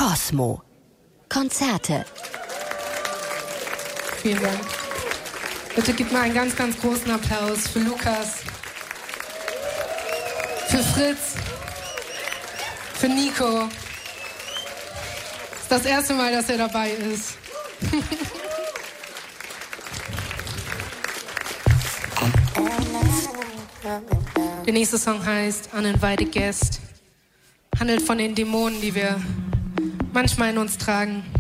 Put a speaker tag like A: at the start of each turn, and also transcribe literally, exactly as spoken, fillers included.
A: Kosmo. Konzerte.
B: Vielen Dank. Bitte gib mal einen ganz, ganz großen Applaus für Lukas, für Fritz, für Nico. Das ist das erste Mal, dass er dabei ist. Der nächste Song heißt Uninvited Guest. Handelt von den Dämonen, die wir manchmal in uns tragen.